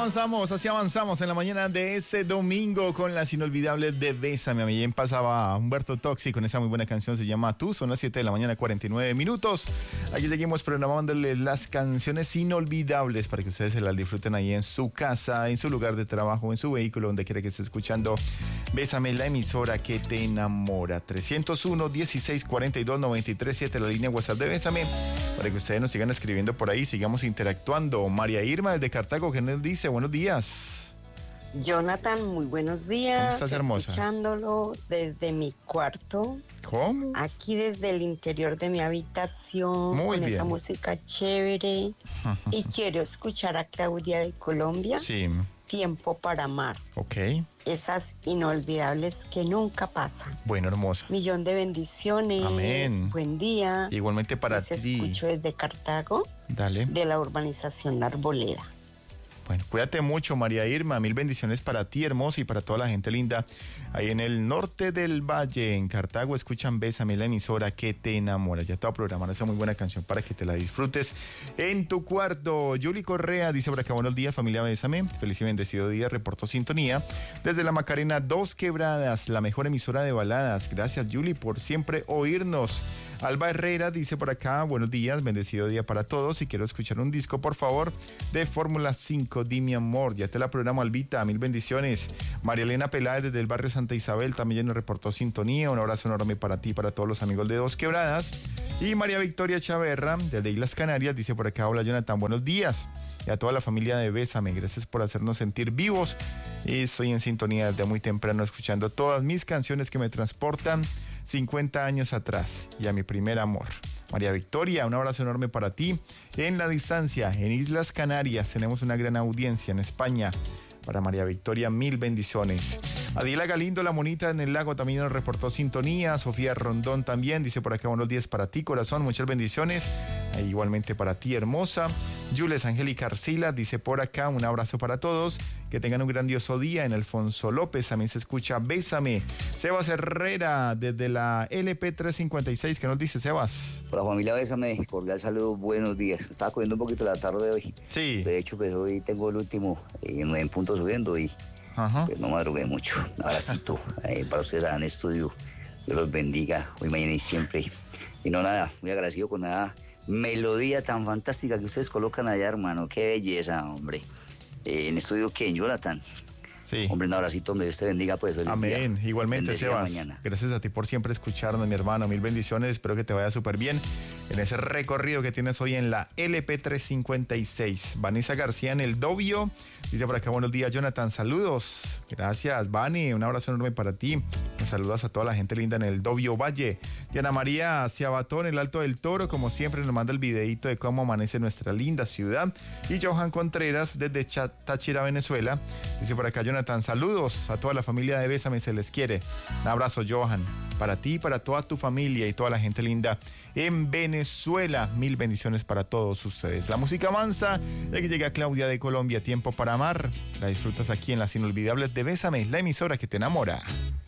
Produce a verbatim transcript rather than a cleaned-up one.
avanzamos, así avanzamos en la mañana de este domingo con las inolvidables de Bésame. A mí pasaba Humberto Toxi con esa muy buena canción, se llama Tú. Son las siete de la mañana, cuarenta y nueve minutos. Aquí seguimos programándoles las canciones inolvidables para que ustedes se las disfruten ahí en su casa, en su lugar de trabajo, en su vehículo, donde quiera que esté escuchando Bésame, la emisora que te enamora. trescientos uno, dieciséis, cuarenta y dos, noventa y tres, siete, la línea WhatsApp de Bésame, para que ustedes nos sigan escribiendo por ahí, sigamos interactuando. María Irma desde Cartago, que nos dice buenos días. Jonathan, muy buenos días. ¿Cómo estás, hermosa? Escuchándolos desde mi cuarto. ¿Cómo? Aquí desde el interior de mi habitación. Muy con bien. Esa música chévere. Y quiero escuchar a Claudia de Colombia. Sí. Tiempo para amar. Ok. Esas inolvidables que nunca pasan. Bueno, hermosa. Millón de bendiciones. Amén. Buen día. Igualmente para Les ti. escucho desde Cartago, Dale. de la urbanización La Arboleda. Bueno, cuídate mucho, María Irma. Mil bendiciones para ti, hermosa, y para toda la gente linda. Ahí en el norte del valle, en Cartago, escuchan Bésame, la emisora que te enamora. Ya te voy a programar esa muy buena canción para que te la disfrutes en tu cuarto. Yuli Correa dice por acá, buenos días, familia Bésame. Feliz y bendecido día, reportó sintonía. Desde la Macarena, Dos Quebradas, la mejor emisora de baladas. Gracias, Yuli, por siempre oírnos. Alba Herrera dice por acá, buenos días, bendecido día para todos. Si quiero escuchar un disco, por favor, de Fórmula cinco, di mi amor. Ya te la programo, Albita, mil bendiciones. María Elena Peláez desde el barrio Santa Isabel también nos reportó sintonía. Un abrazo enorme para ti y para todos los amigos de Dos Quebradas. Y María Victoria Chaverra desde Islas Canarias dice por acá, hola Jonathan, buenos días. Y a toda la familia de Bésame, gracias por hacernos sentir vivos. Y estoy en sintonía desde muy temprano escuchando todas mis canciones que me transportan cincuenta años atrás y a mi primer amor. María Victoria, un abrazo enorme para ti. En la distancia, en Islas Canarias, tenemos una gran audiencia en España. Para María Victoria, mil bendiciones. Adela Galindo, la monita en el lago, también nos reportó sintonía. Sofía Rondón también dice por acá, buenos días para ti, corazón, muchas bendiciones. E igualmente para ti, hermosa. Jules Angélica Arcila dice por acá, un abrazo para todos. Que tengan un grandioso día. En Alfonso López también se escucha Bésame. Sebas Herrera desde la L P trescientos cincuenta y seis, ¿qué nos dice, Sebas? Por la familia Bésame, cordial saludo, buenos días. Estaba cogiendo un poquito la tarde de hoy. Sí. De hecho, pues hoy tengo el último eh, en punto subiendo y Ajá. pues no madrugué mucho. Abracito eh, para ustedes en estudio. Dios los bendiga hoy, mañana y siempre. Y no nada, muy agradecido con nada. Melodía tan fantástica que ustedes colocan allá, hermano. Qué belleza, hombre. Eh, en estudio, ¿quién? Jonathan. Sí. Hombre, un abracito, hombre, Dios te bendiga, pues. Amén. Día. Igualmente, Bendecida Sebas. mañana. Gracias a ti por siempre escucharnos, mi hermano. Mil bendiciones. Espero que te vaya súper bien en ese recorrido que tienes hoy en la L P trescientos cincuenta y seis. Vanessa García en el Dobio. Dice por acá, buenos días, Jonathan. Saludos. Gracias, Vani. Un abrazo enorme para ti. Me saludas a toda la gente linda en el Dobio Valle. Diana María Ciabató en el Alto del Toro. Como siempre, nos manda el videito de cómo amanece nuestra linda ciudad. Y Johan Contreras desde Táchira, Venezuela. Dice por acá, Jonathan, saludos a toda la familia de Bésame, se les quiere. Un abrazo, Johan, para ti, para toda tu familia y toda la gente linda en Venezuela. Mil bendiciones para todos ustedes. La música mansa, de que llega Claudia de Colombia, Tiempo para amar. La disfrutas aquí en las inolvidables de Bésame, la emisora que te enamora.